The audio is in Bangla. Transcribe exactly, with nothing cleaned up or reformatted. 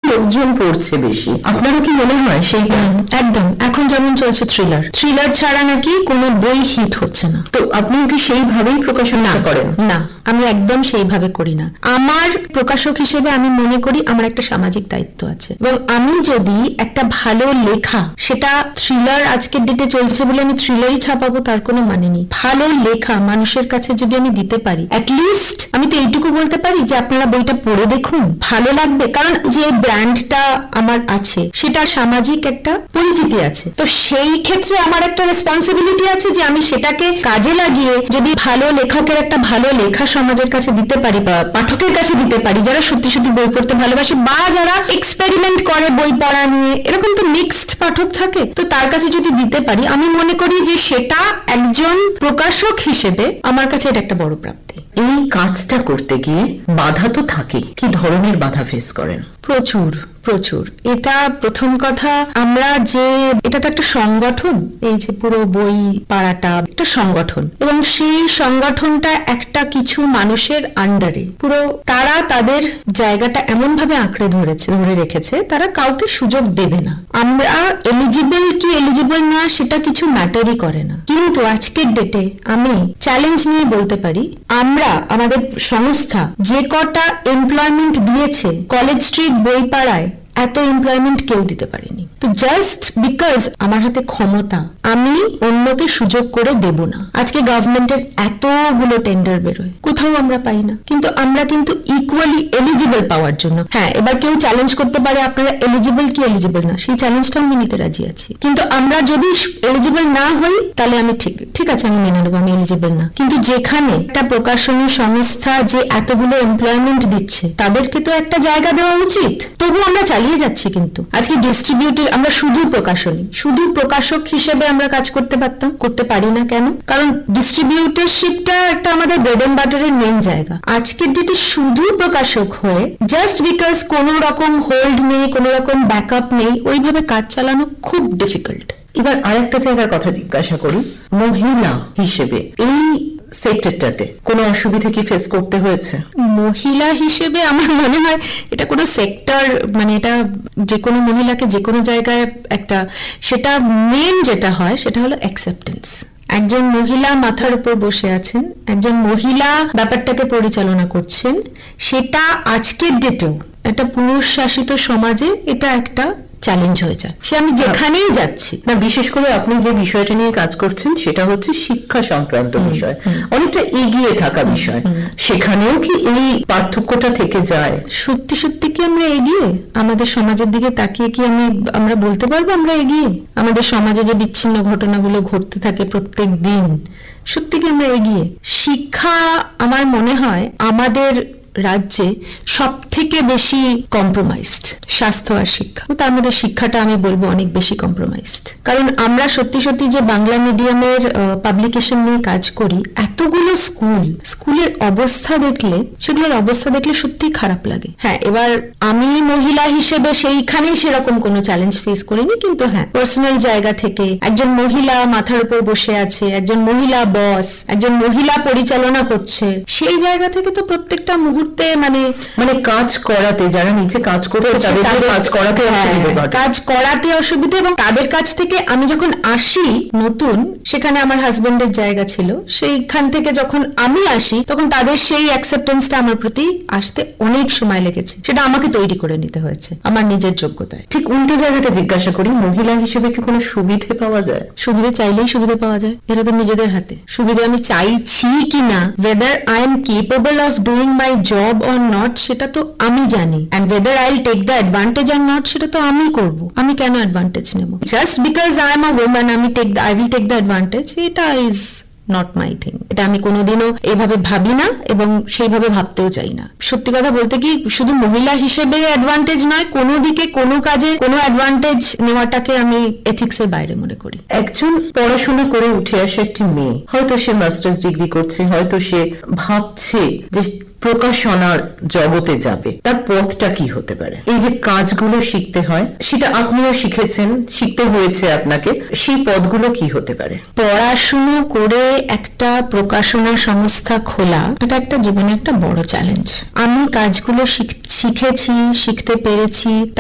লোকজন পড়ছে বেশি, আপনারও কি মনে হয় সেইটা? একদম। এখন যেমন চলছে থ্রিলার, থ্রিলার ছাড়া নাকি কোনো বই হিট হচ্ছে না। তো আপনি কি সেইভাবেই প্রকাশনা করেন? না, আমি একদম সেইভাবে করি না। আমার প্রকাশক হিসেবে আমি মনে করি আমার একটা সামাজিক দায়িত্ব আছে, এবং আমি যদি একটা ভালো লেখা, সেটা থ্রিলার আজকের ডেটে চলছে বলে আমি থ্রিলারই ছাপাবো তার কোনো মানে নেই। ভালো লেখা মানুষের কাছে যদি আমি দিতে পারি, অ্যাটলিস্ট আমি তো এইটুকু বলতে পারি যে আপনারা বইটা পড়ে দেখুন, ভালো লাগবে। কারণ যে ব্র্যান্ডটা আমার আছে সেটা সামাজিক একটা পরিচিতি আছে, তো সেই ক্ষেত্রে আমার একটা রেসপন্সিবিলিটি আছে যে আমি সেটাকে কাজে লাগিয়ে যদি ভালো লেখকের একটা ভালো লেখা সমাজের কাছে দিতে পারি বা পাঠকের কাছে দিতে পারি যারা সত্যি সত্যি বই পড়তে ভালোবাসে বা যারা এক্সপেরিমেন্ট করে বই পড়া নিয়ে, এরকম তো মিক্সড পাঠক থাকে, তো তার কাছে যদি দিতে পারি আমি মনে করি যে সেটা একজন প্রকাশক হিসেবে আমার কাছে এটা একটা বড় প্রাপ্তি। এই কাজটা করতে গিয়ে বাধা তো থাকে, কি ধরনের বাধা ফেস করেন? প্রচুর প্রচুর। এটা প্রথম কথা, আমরা যে এটা তো একটা সংগঠন, এই যে পুরো বই পাড়াটা একটা সংগঠন, এবং সেই সংগঠনটা একটা কিছু মানুষের আন্ডারে, পুরো তারা তাদের জায়গাটা এমন ভাবে আঁকড়ে ধরেছে ধরে রেখেছে, তারা কাউকে সুযোগ দেবে না। আমরা এলিজিবল কি এলিজিবল না সেটা কিছু ম্যাটারই করে না, কিন্তু আজকের ডেটে আমি চ্যালেঞ্জ নিয়ে বলতে পারি, আমরা আমাদের সংস্থা যে কটা এমপ্লয়মেন্ট দিয়েছে কলেজ স্ট্রিট বইপাড়ায়, এত এমপ্লয়মেন্ট কেউ দিতে পারেনি। তো জাস্ট বিকজ আমার হাতে ক্ষমতা, আমি অন্যকে সুযোগ করে দেব না। আজকে গভর্নমেন্টের এতগুলো টেন্ডার বেরোয়, কোথাও আমরা পাই না, কিন্তু আমরা কিন্তু ইকুয়ালি এলিজিবল পাওয়ার জন্য, হ্যাঁ এবার কেউ চ্যালেঞ্জ করতে পারে আপনারা এলিজিবল কি এলিজিবল না, সেই চ্যালেঞ্জটা আমি নিতে রাজি আছি। কিন্তু আমরা যদি এলিজিবল না হই তাহলে আমি ঠিক ঠিক আছে আমি মেনে নেবো আমি এলিজিবল না, কিন্তু যেখানে একটা প্রকাশনী সংস্থা যে এতগুলো এমপ্লয়মেন্ট দিচ্ছে তাদেরকে তো একটা জায়গা দেওয়া উচিত। তবু আমরা চালিয়ে যাচ্ছি, কিন্তু আজকে ডিস্ট্রিবিউটর, আমরা শুধু প্রকাশনী শুধু প্রকাশক হিসেবে আমরা কাজ করতে পারতাম, করতে পারি না কেন? কারণ ডিস্ট্রিবিউটরশিপটা একটা আমাদের ব্রেড এন্ড বাটারের মেন জায়গা। আজকের ডেটে শুধু প্রকাশক হয়ে জাস্ট বিকজ কোনো রকম হোল্ড নেই, কোনো রকম ব্যাকআপ নেই, ওইভাবে কাজ চালানো খুব ডিফিকাল্ট। এবার আরেকটা জায়গার কথা জিজ্ঞাসা করি, মহিলা হিসেবে এই সেক্টরটাতে কোনো অসুবিধা কি ফেস করতে হয়েছে? মহিলা হিসেবে আমার মনে হয় এটা কোনো সেক্টর, মানে এটা যে কোনো মহিলাকে যে কোনো জায়গায় একটা, সেটা মেন যেটা হয় সেটা হলো অ্যাকসেপ্টেন্স। একজন মহিলা মাথার উপর বসে আছেন, একজন মহিলা ব্যাপারটাকে পরিচালনা করছেন, সেটা আজকের ডেটেও একটা পুরুষ শাসিত সমাজে এটা একটা চ্যালেঞ্জ হয়ে যায়, সে আমি যেখানেই যাচ্ছি না। বিশেষ করে আপনি যে বিষয়টা নিয়ে কাজ করছেন সেটা হচ্ছে শিক্ষা সংক্রান্ত বিষয়, অনেকটা এগিয়ে থাকা বিষয়, সেখানেও কি এই পার্থক্যটা থেকে যায়? সত্যি সত্যি কি আমরা এগিয়ে? আমাদের সমাজের দিকে তাকিয়ে কি আমি আমরা বলতে পারবো আমরা এগিয়ে? আমাদের সমাজে যে বিচ্ছিন্ন ঘটনাগুলো ঘটতে থাকে প্রত্যেক দিন, সত্যি কি আমরা এগিয়ে? শিক্ষা আমার মনে হয় আমাদের রাজ্যে সব থেকে বেশি কম্প্রোমাইজড, স্বাস্থ্য আর শিক্ষা। তার মধ্যে শিক্ষাটা আমি বলবো অনেক বেশি কম্প্রোমাইজড, কারণ আমরা সত্যি সত্যি যে বাংলা মিডিয়ামের পাবলিকেশন নিয়ে কাজ করি, এতগুলো স্কুল, স্কুলের অবস্থা দেখলে, সেগুলোর অবস্থা দেখলে সত্যি খারাপ লাগে। হ্যাঁ, এবার আমি মহিলা হিসেবে সেইখানেই সেরকম কোনো চ্যালেঞ্জ ফেস করিনি, কিন্তু হ্যাঁ পার্সোনাল জায়গা থেকে একজন মহিলা মাথার উপর বসে আছে, একজন মহিলা বস, একজন মহিলা পরিচালনা করছে, সেই জায়গা থেকে তো প্রত্যেকটা মুহূর্তে মানে মানে কাজ করাতে, যারা নিচে কাজ করতে তাদের কাজ করাতে কাজ করাতে অসুবিধা, এবং তাদের কাছ থেকে আমি যখন আসি নতুন, সেখানে আমার হাজবেন্ডের জায়গা ছিল, সেইখান থেকে যখন আমি আসি তখন তাদের সেই অ্যাকসেপ্টেন্সটা আমার প্রতি আসতে অনেক সময় লেগেছে, সেটা আমাকে তৈরি করে নিতে হয়েছে আমার নিজের যোগ্যতায়। ঠিক উল্টো জায়গাটা জিজ্ঞাসা করি, মহিলা হিসেবে কি কোনো সুবিধে পাওয়া যায়? সুবিধে চাইলেই সুবিধে পাওয়া যায়, এটা তো নিজেদের হাতে। সুবিধে আমি চাইছি কিনা, whether I am capable of doing my job or not, সেটা তো আমি জানি, and whether I'll take the advantage or not, সেটা তো আমি করব। আমি কেন অ্যাডভান্টেজ নেব? Just because I am a woman, আমি take the, I will take the advantage, এটা is not my thing। এটা আমি কোনোদিনও এইভাবে ভাবি না এবং সেইভাবে ভাবতেও চাই না। সত্যি কথা বলতে কি, শুধু মহিলা হিসেবে অ্যাডভান্টেজ নয়, কোনো দিকে কোনো কাজে কোনো অ্যাডভান্টেজ নেওয়াটাকে আমি এথিক্সের বাইরে মনে করি। একজন পড়াশোনা করে উঠে আসে একটি মেয়ে, হয়তো সে মাস্টার্স ডিগ্রি করছে, হয়তো সে ভাবছে যে প্রকাশনার জগতে যাবে, তার পথটা কি হতে পারে? এই যে কাজগুলো শিখতে হয়, সেটা আপনিও শিখেছেন, শিখতে হয়েছে আপনাকে, সেই পথগুলো কি হতে পারে? পড়াশুনো করে একটা প্রকাশনা সংস্থা খোলা, এটা একটা জীবনে একটা বড় চ্যালেঞ্জ। আমি কাজগুলো শিখেছি, শিখতে পেরেছি,